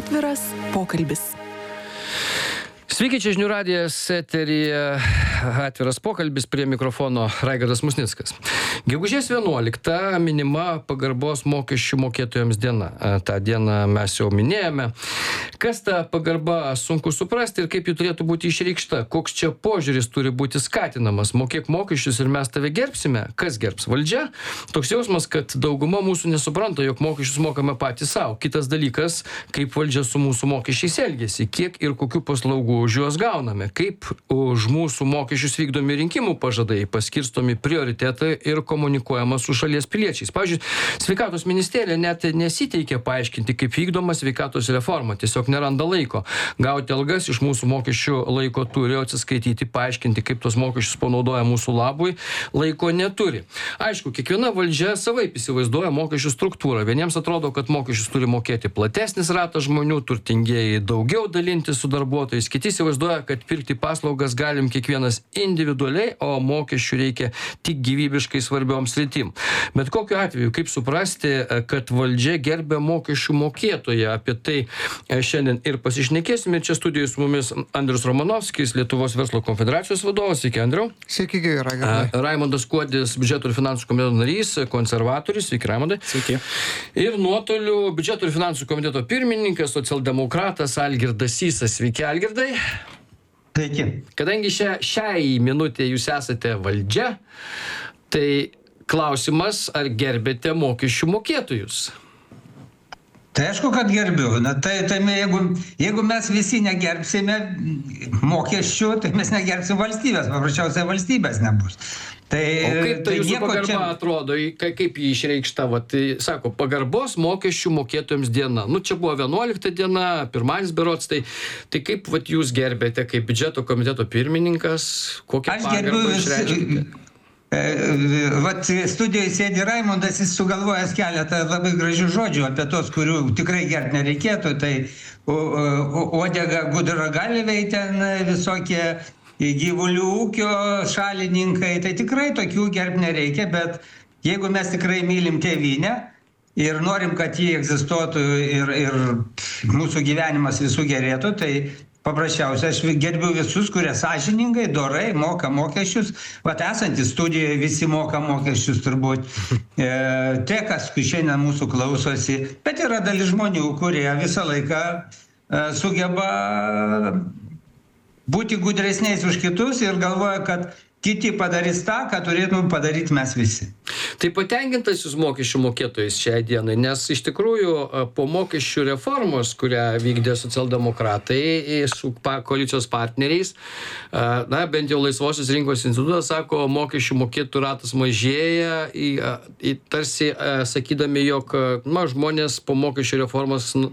Atviras pokalbis. Sveiki, čia Žinių radijas, eteryje atviras pokalbis, prie mikrofono Raigardas Musnickas. Gegužės 11 minima pagarbos mokesčių mokėtojams diena. Ta diena mes jau minėjome. Kas ta pagarba, sunku suprasti ir kaip ji turėtų būti išreikšta. Koks čia požiūris turi būti skatinamas. Mokėk mokesčius ir mes tave gerbsime. Kas gerbs? Valdžia? Toks jausmas, kad dauguma mūsų nesupranta, jog mokesčius mokame patys savo. Kitas dalykas, kaip valdžia su mūsų mokesčiais elgiasi, kiek ir kokių paslaugų už juos gauname, kaip už mūsų mokesčius vykdomi rinkimų pažadai, paskirstomi prioritetai ir komunikuojama su šalies piliečiais. Pavyzdžiui, sveikatos ministerija net nesiteikia paaiškinti, kaip vykdoma sveikatos reforma, tiesiog neranda laiko. Gauti algas iš mūsų mokesčių laiko turi, atsiskaityti, paaiškinti, kaip tos mokesčius panaudoja mūsų labui, laiko neturi. Aišku, kiekviena valdžia savaip įsivaizduoja mokesčių struktūrą. Vieniems atrodo, kad mokesčius turi mokėti platesnis ratas žmonių, turtingieji daugiau dalinti su darbuotojais, kiti įsivaizduoja, kad pirkti paslaugas galim kiekvienas individualiai, o mokesčių reikia tik gyvybiškai svarbioms sritim. Bet kokiu atveju, kaip suprasti, kad valdžia gerbia mokesčių mokėtoją? Apie tai šiandien ir pasišnekėsime. Čia studijoje su mumis Andrius Romanovskis, Lietuvos verslo konfederacijos vadovas. Sveiki, Andriau. Sveiki, Raigardai. Raimondas Kuodis, biudžeto ir finansų komiteto narys, konservatorius. Sveiki, Raimondai. Sveiki. Ir nuotoliu biudžeto ir finansų komiteto pirmininkas, socialdemokratas Algirdas Sysas. Sveiki, Algirdai. Sveiki. Kadangi šiai minutė jūs esate valdžia, tai klausimas, ar gerbėte mokesčių mokėtojus? Tai aišku, kad gerbiu. Na, jeigu mes visi negerbsime mokesčių, tai mes negerbsim valstybės. Paprasčiausiai valstybės nebus. O kaip tai jūsų pagarba atrodo, kaip jį išreikšta? Tai sako, pagarbos mokesčių mokėtojams diena. Čia buvo 11 diena, pirmadienis berods, tai kaip jūs gerbėte kaip biudžeto komiteto pirmininkas? Kokią pagarbą išreiškite? Studijoje sėdi Raimondas, jis sugalvojęs keletą labai gražių žodžių apie tos, kurių tikrai gerbti nereikėtų. Tai uodega gudragalviai ten visokie gyvulių ūkio šalininkai, tai tikrai tokių gerbti nereikia, bet jeigu mes tikrai mylim tėvynę ir norim, kad jį egzistuotų ir mūsų gyvenimas visų gerėtų, tai paprasčiausiai aš gerbiu visus, kurie sąžiningai, dorai moka mokesčius. Esantys studijoje visi moka mokesčius turbūt. Tie, kas šiandien mūsų klausosi, bet yra dalis žmonių, kurie visą laiką sugeba būti gudresniais už kitus ir galvoja, kad kiti padarys tą, ką turėtume padaryti mes visi. Tai patenkintas jūs mokesčių mokėtojais šiai dienai, nes iš tikrųjų po mokesčių reformos, kurią vykdė socialdemokratai su koalicijos partneriais, bent jau Laisvosios rinkos institutas sako, mokesčių mokėtojų ratas mažėja, tarsi sakydami, jog žmonės po mokesčių reformos